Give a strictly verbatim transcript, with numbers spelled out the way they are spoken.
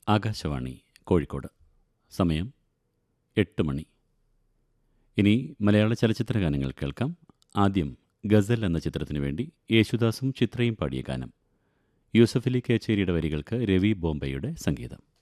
ആകാശവാണി കോഴിക്കോട്. സമയം എട്ട് മണി. ഇനി മലയാള ചലച്ചിത്ര ഗാനങ്ങൾ കേൾക്കാം. ആദ്യം ഗസൽ എന്ന ചിത്രത്തിനു വേണ്ടി യേശുദാസും ചിത്രയും പാടിയ ഗാനം. യൂസഫലി കേച്ചേരിയുടെ വരികൾക്ക് രവി ബോംബെയുടെ സംഗീതം.